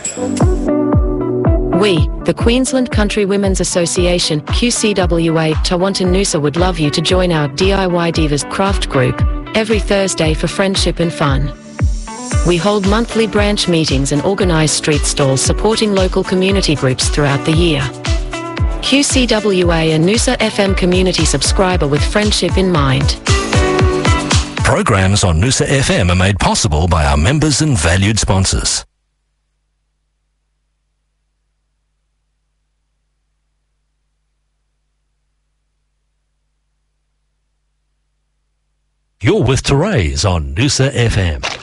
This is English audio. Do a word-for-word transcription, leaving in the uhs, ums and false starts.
We, the Queensland Country Women's Association, Q C W A, Tawantin Noosa would love you to join our D I Y Divas craft group every Thursday for friendship and fun. We hold monthly branch meetings and organise street stalls supporting local community groups throughout the year. Q C W A and Noosa F M community subscriber with friendship in mind. Programs on Noosa F M are made possible by our members and valued sponsors. You're with Therese on Noosa F M.